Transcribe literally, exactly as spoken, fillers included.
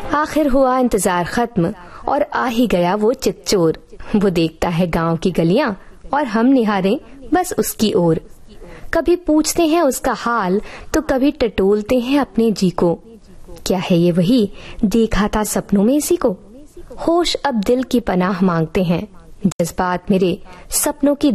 आखिर हुआ इंतजार खत्म और आ ही गया वो चितचोर। वो देखता है गांव की गलियां और हम निहारे बस उसकी ओर। कभी पूछते हैं उसका हाल तो कभी टटोलते हैं अपने जी को। क्या है ये वही देखा था सपनों में इसी को? होश अब दिल की पनाह मांगते हैं, जज्बात मेरे सपनों की